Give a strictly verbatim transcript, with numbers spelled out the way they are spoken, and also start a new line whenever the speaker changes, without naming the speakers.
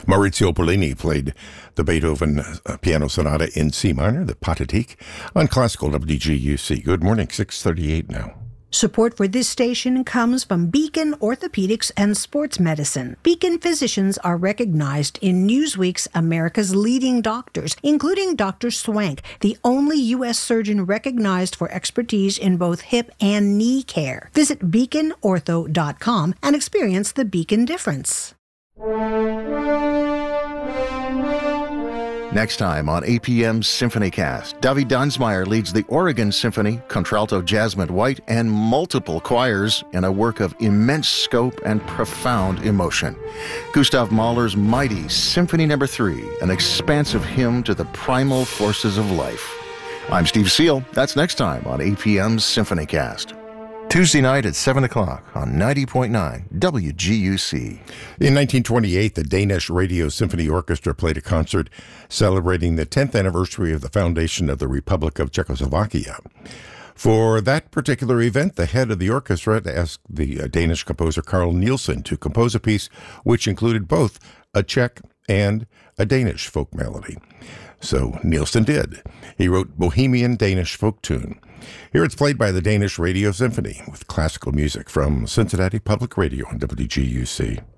Maurizio Pollini played the Beethoven uh, Piano Sonata in C minor, the Pathetique, on Classical W G U C. Good morning, six thirty-eight now.
Support for this station comes from Beacon Orthopedics and Sports Medicine. Beacon physicians are recognized in Newsweek's America's Leading Doctors, including Doctor Swank, the only U S surgeon recognized for expertise in both hip and knee care. Visit beacon ortho dot com and experience the Beacon difference.
Next time on A P M's SymphonyCast, David Dunsmeyer leads the Oregon Symphony, contralto Jasmine White, and multiple choirs in a work of immense scope and profound emotion. Gustav Mahler's mighty Symphony Number Three, an expansive hymn to the primal forces of life. I'm Steve Seal. That's next time on A P M's SymphonyCast. Tuesday night at seven o'clock on ninety point nine W G U C.
In nineteen twenty-eight, the Danish Radio Symphony Orchestra played a concert celebrating the tenth anniversary of the foundation of the Republic of Czechoslovakia. For that particular event, the head of the orchestra asked the Danish composer Carl Nielsen to compose a piece which included both a Czech and a Danish folk melody. So Nielsen did. He wrote Bohemian Danish Folk Tune. Here it's played by the Danish Radio Symphony with classical music from Cincinnati Public Radio on W G U C.